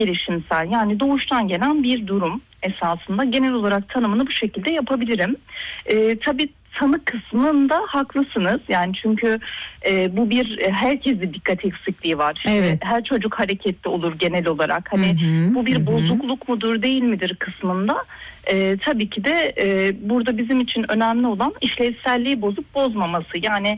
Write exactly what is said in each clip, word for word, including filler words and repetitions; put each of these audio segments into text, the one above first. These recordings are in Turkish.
gelişimsel, yani doğuştan gelen bir durum esasında. Genel olarak tanımını bu şekilde yapabilirim. Ee, tabii tanı kısmında haklısınız. Yani çünkü e, bu bir e, herkeste dikkat eksikliği var. İşte Evet. her çocuk hareketli olur genel olarak. Hani Hı hı, bu bir hı. bozukluk mudur değil midir kısmında. E, tabii ki de e, burada bizim için önemli olan işlevselliği bozup bozmaması. Yani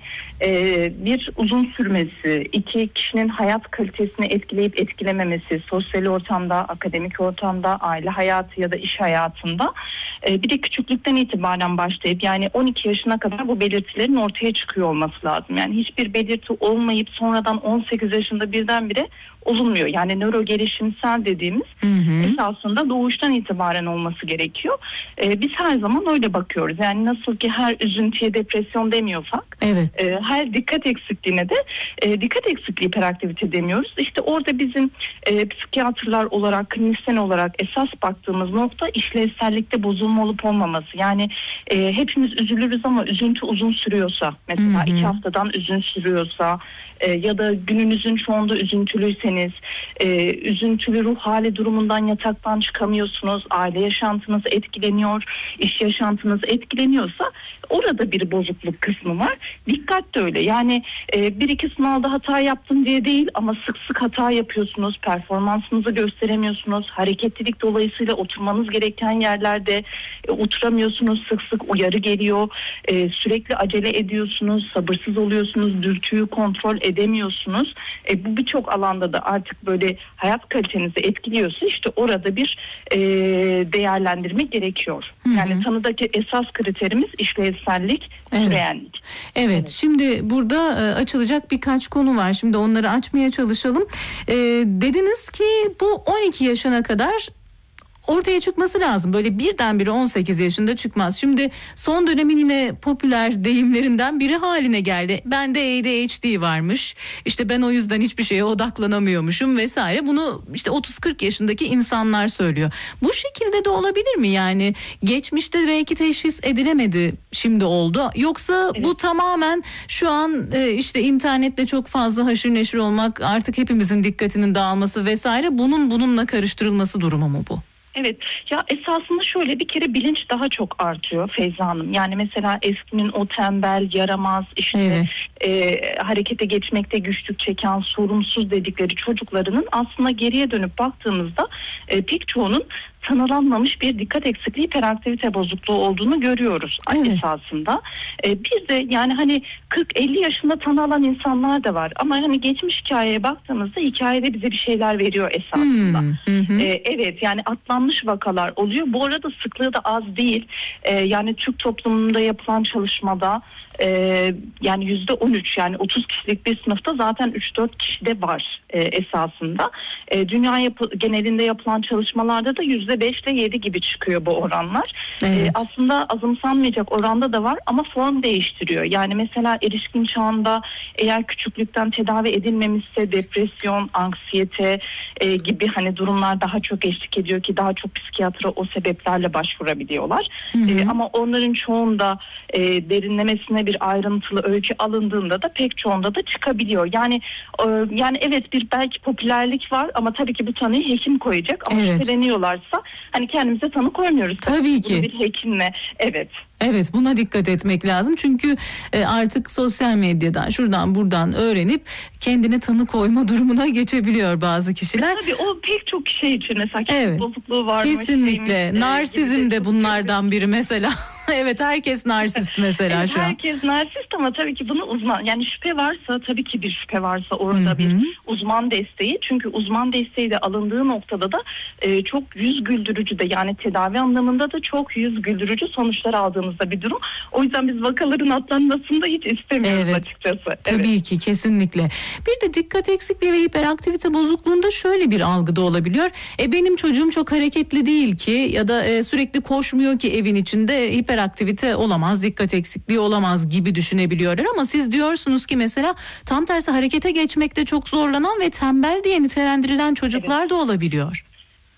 e, bir uzun sürmesi, iki kişinin hayat kalitesini etkileyip etkilememesi, sosyal ortamda, akademik ortamda, aile hayatı ya da iş hayatında. E, bir de küçüklükten itibaren başlayıp yani on iki yaşına kadar bu belirtilerin ortaya çıkıyor olması lazım. Yani hiçbir belirti olmayıp sonradan on sekiz yaşında birdenbire olunmuyor. Yani nöro gelişimsel dediğimiz Hı hı. esasında doğuştan itibaren olması gerekiyor. Ee, biz her zaman öyle bakıyoruz. Yani nasıl ki her üzüntüye depresyon demiyorsak, Evet. e, her dikkat eksikliğine de e, dikkat eksikliği hiperaktivite demiyoruz. İşte orada bizim e, psikiyatrlar olarak, klinisyen olarak esas baktığımız nokta işlevsellikte bozulma olup olmaması. Yani e, hepimiz üzülürüz ama üzüntü uzun sürüyorsa, mesela Hı hı. iki haftadan üzün sürüyorsa e, ya da gününüzün çoğunda üzüntülüyseniz, e, üzüntülü ruh hali durumundan yataktan çıkamıyorsunuz, aile yaşantınız etkileniyor, iş yaşantınız etkileniyorsa orada bir bozukluk kısmı var. Dikkat de öyle. Yani e, bir iki sınavda hata yaptım diye değil ama sık sık hata yapıyorsunuz, performansınızı gösteremiyorsunuz, hareketlilik dolayısıyla oturmanız gereken yerlerde e, oturamıyorsunuz, sık sık uyarı geliyor, e, sürekli acele ediyorsunuz, sabırsız oluyorsunuz, dürtüyü kontrol edemiyorsunuz. E, bu birçok alanda da artık böyle hayat kalitenizi etkiliyorsa işte orada bir e, değerlendirme gerekiyor. Hı hı. Yani tanıdaki esas kriterimiz işlevsellik, Evet. süreyenlik. Evet, Evet. şimdi burada e, açılacak birkaç konu var. Şimdi onları açmaya çalışalım. E, dediniz ki bu on iki yaşına kadar ortaya çıkması lazım. Böyle birdenbire on sekiz yaşında çıkmaz. Şimdi son dönemin yine popüler deyimlerinden biri haline geldi. Bende A D H D varmış. İşte ben o yüzden hiçbir şeye odaklanamıyormuşum vesaire. Bunu işte otuz kırk yaşındaki insanlar söylüyor. Bu şekilde de olabilir mi? Yani geçmişte belki teşhis edilemedi, şimdi oldu. Yoksa Evet. bu tamamen şu an e, işte internette çok fazla haşır neşir olmak, artık hepimizin dikkatinin dağılması vesaire, bunun bununla karıştırılması durumu mu bu? Evet, ya esasında şöyle, bir kere bilinç daha çok artıyor Feyza Hanım. Yani mesela eskinin o tembel, yaramaz, işte Evet. e, harekete geçmekte güçlük çeken, sorumsuz dedikleri çocuklarının aslında geriye dönüp baktığımızda e, pek çoğunun tanılanmamış bir dikkat eksikliği, hiperaktivite bozukluğu olduğunu görüyoruz Evet. esasında. Ee, bir de yani hani kırk elli yaşında tanı alan insanlar da var ama hani geçmiş hikayeye baktığımızda hikayede bize bir şeyler veriyor esasında. Hmm, hı hı. Ee, evet, yani atlanmış vakalar oluyor. Bu arada sıklığı da az değil. Ee, yani Türk toplumunda yapılan çalışmada e, yani yüzde on üç, yani otuz kişilik bir sınıfta zaten üç dört kişi de var e, esasında. E, dünya yapı, genelinde yapılan çalışmalarda da yüzde beş ile yedi gibi çıkıyor bu oranlar. Evet. E, aslında azımsanmayacak oranda da var ama form değiştiriyor. Yani mesela erişkin çağında eğer küçüklükten tedavi edilmemişse depresyon, anksiyete e, gibi hani durumlar daha çok eşlik ediyor ki daha çok psikiyatra o sebeplerle başvurabiliyorlar. Hı hı. E, ama onların çoğunda e, derinlemesine bir ayrıntılı öykü alındığında da pek çoğunda da çıkabiliyor. Yani e, yani evet, bir belki popülerlik var ama tabii ki bu tanıyı hekim koyacak ama Evet. şüpheleniyorlarsa hani kendimize tanı koymuyoruz. Tabii ki. Bunu bir hekimle, evet. Evet, buna dikkat etmek lazım. Çünkü e, artık sosyal medyadan, şuradan buradan öğrenip kendine tanı koyma durumuna geçebiliyor bazı kişiler. Tabii o pek çok şey için mesela kişilik Evet. bozukluğu var mı? Kesinlikle. şeymiş, e, Narsizm gibi de çok bunlardan biri mesela. Evet, herkes narsist mesela Evet, şu an. herkes narsist ama tabii ki bunu uzman, yani şüphe varsa, tabii ki bir şüphe varsa orada Hı hı. bir uzman desteği, çünkü uzman desteği de alındığı noktada da e, çok yüz güldürücü de, yani tedavi anlamında da çok yüz güldürücü sonuçlar aldığımızda bir durum. O yüzden biz vakaların atlanmasını da hiç istemiyoruz Evet. açıkçası. Tabii Evet. ki, kesinlikle. Bir de dikkat eksikliği ve hiperaktivite bozukluğunda şöyle bir algı da olabiliyor. E benim çocuğum çok hareketli değil ki ya da e, sürekli koşmuyor ki evin içinde, hiperaktivite olamaz, dikkat eksikliği olamaz gibi düşünebiliyorlar. Ama siz diyorsunuz ki mesela tam tersi, harekete geçmekte çok zorlanan ve tembel diye nitelendirilen çocuklar Evet. da olabiliyor.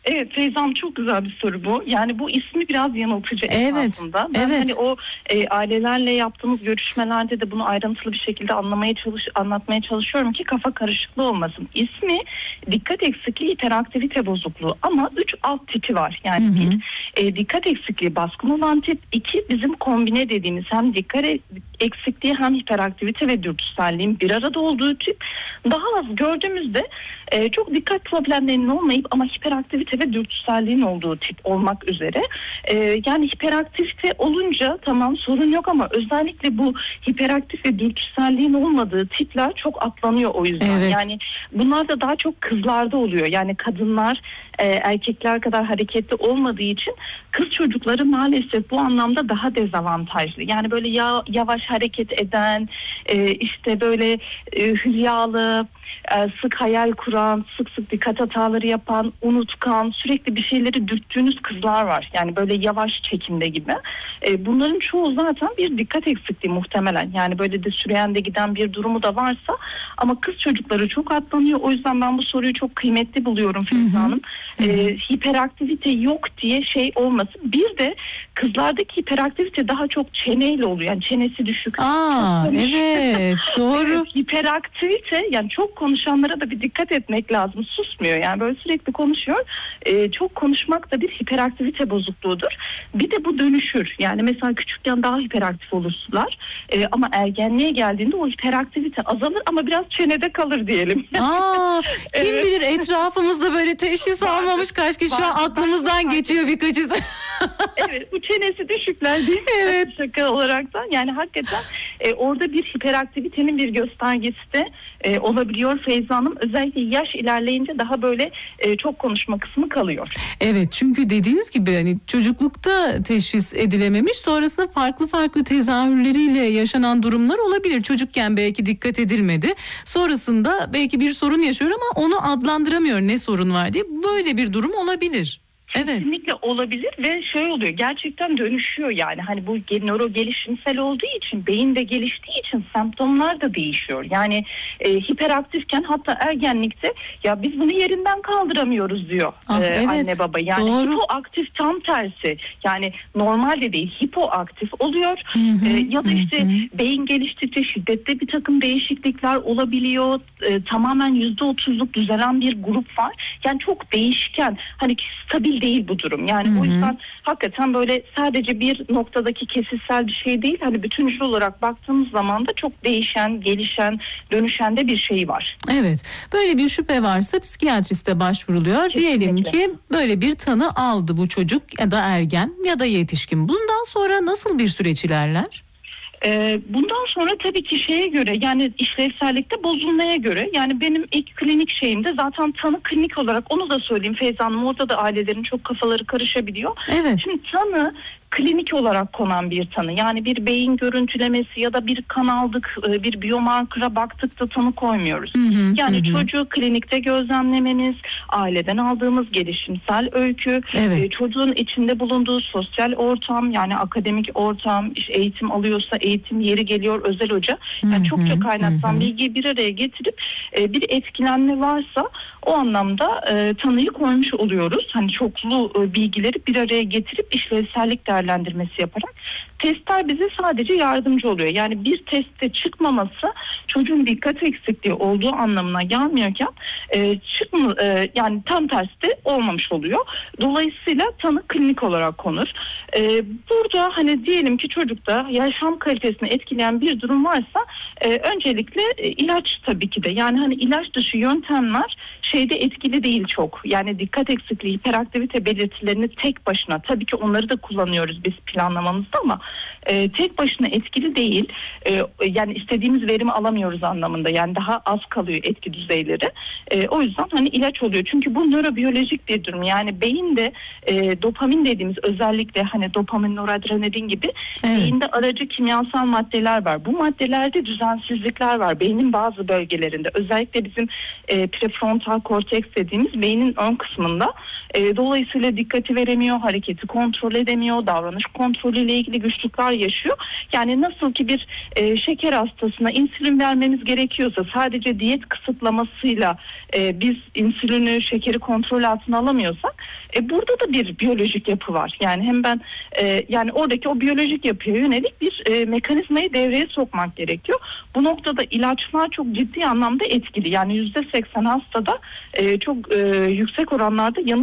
Evet Feyzam, çok güzel bir soru bu. Yani bu ismi biraz yanıltıcı Evet, esasında. Ben evet. hani o e, ailelerle yaptığımız görüşmelerde de bunu ayrıntılı bir şekilde anlamaya çalış anlatmaya çalışıyorum ki kafa karışıklığı olmasın. İsmi dikkat eksikliği hiperaktivite bozukluğu ama üç alt tipi var. Yani Hı hı. bir e, dikkat eksikliği baskın olan tip, iki bizim kombine dediğimiz hem dikkat eksikliği hem hiperaktivite ve dürtüselliğin bir arada olduğu tip. Daha az gördüğümüzde e, çok dikkat problemlerinin olmayıp ama hiperaktivite ve dürtüselliğin olduğu tip olmak üzere. E, yani hiperaktivite olunca tamam sorun yok ama özellikle bu hiperaktif ve dürtüselliğin olmadığı tipler çok atlanıyor o yüzden. Evet. Yani bunlar da daha çok kızlarda oluyor. Yani kadınlar e, erkekler kadar hareketli olmadığı için kız çocukları maalesef bu anlamda daha dezavantajlı. Yani böyle ya, yavaş hareket eden, e, işte böyle e, hülyalı, sık hayal kuran, sık sık dikkat hataları yapan, unutkan, sürekli bir şeyleri dürttüğünüz kızlar var. Yani böyle yavaş çekimde gibi. Bunların çoğu zaten bir dikkat eksikliği muhtemelen. Yani böyle de süreyende giden bir durumu da varsa ama kız çocukları çok atlanıyor. O yüzden ben bu soruyu çok kıymetli buluyorum Feyza Hanım. Ee, hiperaktivite yok diye şey olmasın. Bir de kızlardaki hiperaktivite daha çok çeneyle oluyor. Yani çenesi düşük. Aa, evet doğru. Evet, hiperaktivite yani çok konuşanlara da bir dikkat etmek lazım. Susmuyor yani böyle sürekli konuşuyor. Ee, çok konuşmak da bir hiperaktivite bozukluğudur. Bir de bu dönüşür. Yani mesela küçükken daha hiperaktif olurlar. Ee, ama ergenliğe geldiğinde o hiperaktivite azalır ama biraz çenede kalır diyelim. Aa, kim Evet. bilir etrafımızda böyle teşhis almamış kaç kişi şu an Vardır, aklımızdan vardır. geçiyor birkaçı. Evet, bu çenesi düşükler değil mi? Evet. Şaka olarak da yani hakikaten e, orada bir hiperaktivitenin bir göstergesi de e, olabiliyor Feyza Hanım. Özellikle yaş ilerleyince daha böyle e, çok konuşma kısmı kalıyor. Evet, çünkü dediğiniz gibi hani çocuklukta teşhis edilememiş, sonrasında farklı farklı tezahürleriyle yaşanan durumlar olabilir. Çocukken belki dikkat edilmedi. Sonrasında belki bir sorun yaşıyor ama onu adlandıramıyor ne sorun var diye. Böyle bir durum olabilir. Evet. Kesinlikle olabilir ve şöyle oluyor, gerçekten dönüşüyor yani hani bu nöro gelişimsel olduğu için, beyin de geliştiği için semptomlar da değişiyor. Yani e, hiperaktifken hatta ergenlikte ya biz bunu yerinden kaldıramıyoruz diyor Ah, e, evet, anne baba. Yani doğru. hipoaktif tam tersi, yani normalde değil hipoaktif oluyor. Hı hı, e, ya da işte hı hı. beyin geliştikçe şiddetli bir takım değişiklikler olabiliyor. E, tamamen yüzde otuzluk düzelen bir grup var. Yani çok değişken, hani stabil değil bu durum. Yani Hı hı. o yüzden hakikaten böyle sadece bir noktadaki kesitsel bir şey değil. Hani bütüncül olarak baktığımız zaman da çok değişen, gelişen, dönüşen de bir şey var. Evet. Böyle bir şüphe varsa psikiyatriste başvuruluyor. Kesinlikle. Diyelim ki böyle bir tanı aldı bu çocuk ya da ergen ya da yetişkin. Bundan sonra nasıl bir süreç ilerler? Ee, bundan sonra tabii ki şeye göre, yani işlevsellikte bozulmaya göre, yani benim ilk klinik şeyimde zaten tanı klinik olarak, onu da söyleyeyim Feyza Hanım, orada da ailelerin çok kafaları karışabiliyor. Evet. Şimdi tanı klinik olarak konan bir tanı, yani bir beyin görüntülemesi ya da bir kan aldık, bir biyomarkıra baktık da tanı koymuyoruz. Hı hı, Yani hı hı. çocuğu klinikte gözlemlemeniz, aileden aldığımız gelişimsel öykü, Evet. e, çocuğun içinde bulunduğu sosyal ortam, yani akademik ortam, işte eğitim alıyorsa eğitim, yeri geliyor özel hoca, yani Hı çokça hı, kaynaktan hı hı. bilgiyi bir araya getirip e, bir etkilenme varsa o anlamda e, tanıyı koymuş oluyoruz. Hani çoklu e, bilgileri bir araya getirip işlevsellik değerlendirmesi yaparak. Testler bize sadece yardımcı oluyor. Yani bir testte çıkmaması çocuğun dikkat eksikliği olduğu anlamına gelmiyorken e, çıkma, e, yani tam tersi de olmamış oluyor. Dolayısıyla tanı klinik olarak konur. E, burada hani diyelim ki çocukta yaşam kalitesini etkileyen bir durum varsa e, öncelikle e, ilaç tabii ki de. Yani hani ilaç dışı yöntemler şeyde etkili değil çok. Yani dikkat eksikliği, hiperaktivite belirtilerini tek başına, tabii ki onları da kullanıyoruz biz planlamamızda ama e, tek başına etkili değil. E, yani istediğimiz verimi alamıyoruz anlamında. Yani daha az kalıyor etki düzeyleri. E, o yüzden hani ilaç oluyor. Çünkü bu nörobiyolojik bir durum. Yani beyinde e, dopamin dediğimiz, özellikle hani dopamin, noradrenalin gibi Evet. beyinde aracı kimyasal maddeler var. Bu maddelerde düzensizlikler var. Beynin bazı bölgelerinde, özellikle bizim e, prefrontal korteks dediğimiz beynin ön kısmında E, dolayısıyla dikkati veremiyor, hareketi kontrol edemiyor, davranış kontrolüyle ilgili güçlükler yaşıyor. Yani nasıl ki bir e, şeker hastasına insülin vermemiz gerekiyorsa sadece diyet kısıtlamasıyla e, biz insülini, şekeri kontrol altına alamıyorsak, e, burada da bir biyolojik yapı var. Yani hem ben e, yani oradaki o biyolojik yapıya yönelik bir e, mekanizmayı devreye sokmak gerekiyor. Bu noktada ilaçlar çok ciddi anlamda etkili. Yani yüzde seksen hastada e, çok e, yüksek oranlarda yanı